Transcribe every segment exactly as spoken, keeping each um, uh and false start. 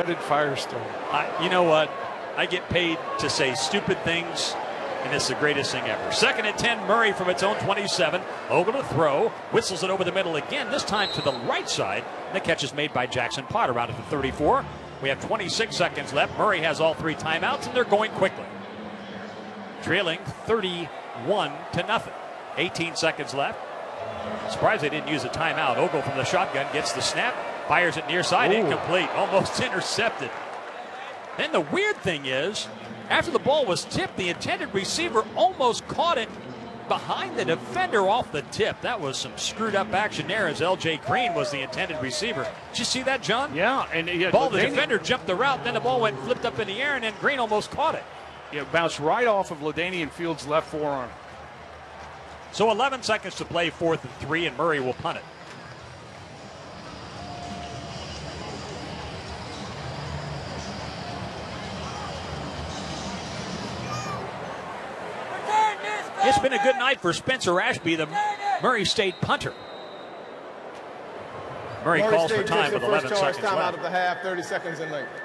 dreaded firestorm. I, you know what? I get paid to say stupid things, and it's the greatest thing ever. Second and ten, Murray from its own twenty-seven. Ogle to throw. Whistles it over the middle again, this time to the right side. And the catch is made by Jackson Potter out at the thirty-four. We have twenty-six seconds left. Murray has all three timeouts, and they're going quickly. Trailing thirty-one to nothing. eighteen seconds left. Surprised they didn't use a timeout. Ogle from the shotgun gets the snap, fires it near side, Ooh. incomplete, almost intercepted. Then the weird thing is, after the ball was tipped, the intended receiver almost caught it behind the defender off the tip. That was some screwed up action there, as L J Green was the intended receiver. Did you see that, John? Yeah. and yeah, ball, The defender jumped the route, then the ball went flipped up in the air, and then Green almost caught it. It bounced right off of LaDainian Fields' left forearm. So eleven seconds to play, fourth and three, and Murray will punt it. It's been a good night for Spencer Ashby, the Murray State punter. Murray, Murray calls State for time with eleven seconds time left. Out of the half, thirty seconds in length.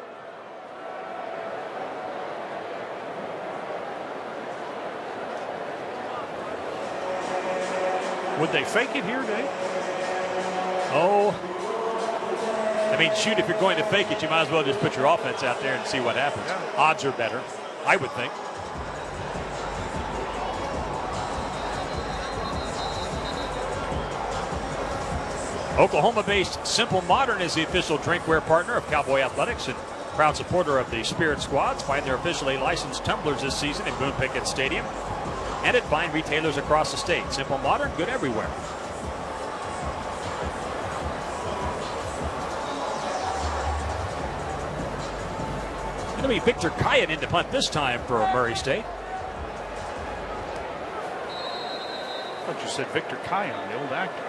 Would they fake it here, Dave? Oh. I mean, shoot, if you're going to fake it, you might as well just put your offense out there and see what happens. Yeah. Odds are better, I would think. Oklahoma-based Simple Modern is the official drinkware partner of Cowboy Athletics and proud supporter of the Spirit Squads. Find their officially licensed tumblers this season in Boone Pickett Stadium and at fine retailers across the state. Simple Modern, good everywhere. It'll be Victor Kyan in to punt this time for Murray State. I thought you said Victor Kyan, the old actor.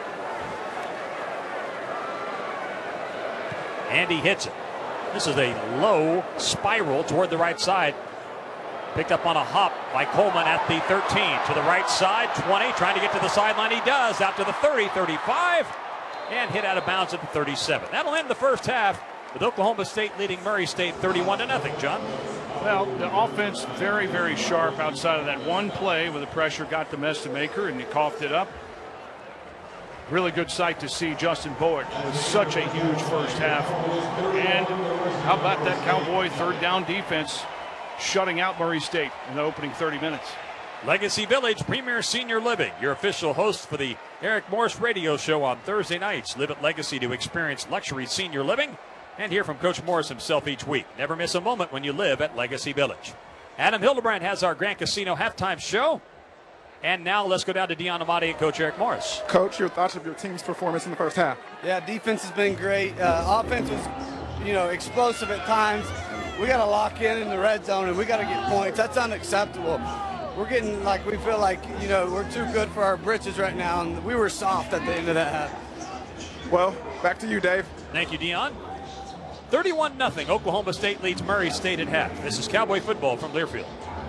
And he hits it. This is a low spiral toward the right side. Picked up on a hop by Coleman at the thirteen. To the right side, twenty. Trying to get to the sideline. He does. Out to the thirty, thirty-five. And hit out of bounds at the thirty-seven. That'll end the first half with Oklahoma State leading Murray State thirty-one to nothing. John? Well, the offense very, very sharp outside of that one play where the pressure got to Mestamaker and he coughed it up. Really good sight to see Justin Boyd with such a huge first half. And how about that Cowboy third down defense shutting out Murray State in the opening thirty minutes. Legacy Village Premier Senior Living, your official host for the Eric Morse radio show on Thursday nights. Live at Legacy to experience luxury senior living and hear from Coach Morris himself each week. Never miss a moment when you live at Legacy Village. Adam Hildebrand has our Grand Casino halftime show. And now let's go down to Dion Amati and Coach Eric Morris. Coach, your thoughts of your team's performance in the first half? Yeah, defense has been great. Uh, offense was, you know, explosive at times. We got to lock in in the red zone, and we got to get points. That's unacceptable. We're getting like we feel like, you know, we're too good for our britches right now, and we were soft at the end of that half. Well, back to you, Dave. Thank you, Dion. thirty-one nothing. Oklahoma State leads Murray State at half. This is Cowboy football from Learfield.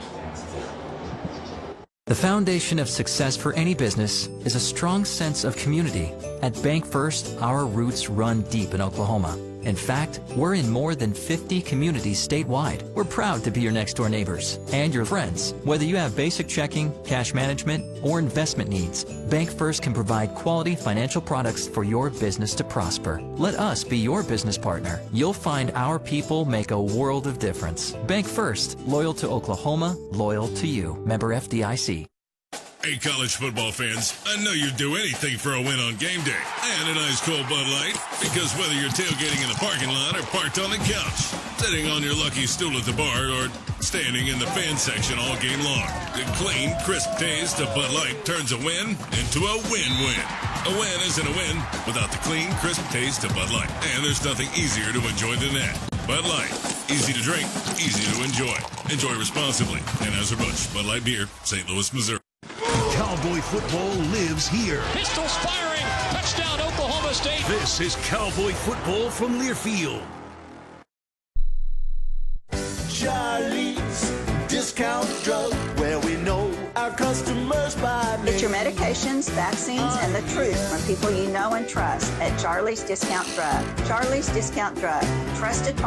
The foundation of success for any business is a strong sense of community. At Bank First, our roots run deep in Oklahoma. In fact, we're in more than fifty communities statewide. We're proud to be your next-door neighbors and your friends. Whether you have basic checking, cash management, or investment needs, Bank First can provide quality financial products for your business to prosper. Let us be your business partner. You'll find our people make a world of difference. Bank First, loyal to Oklahoma, loyal to you. Member F D I C. Hey, college football fans, I know you'd do anything for a win on game day and a nice cold Bud Light, because whether you're tailgating in the parking lot or parked on the couch, sitting on your lucky stool at the bar, or standing in the fan section all game long, the clean, crisp taste of Bud Light turns a win into a win-win. A win isn't a win without the clean, crisp taste of Bud Light, and there's nothing easier to enjoy than that. Bud Light, easy to drink, easy to enjoy. Enjoy responsibly. Anheuser-Busch, Bud Light Beer, Saint Louis, Missouri. Cowboy football lives here. Pistols firing. Touchdown, Oklahoma State. This is Cowboy football from Learfield. Charlie's Discount Drug, where we know our customers by name. Get your medications, vaccines, and the truth from people you know and trust at Charlie's Discount Drug. Charlie's Discount Drug, trusted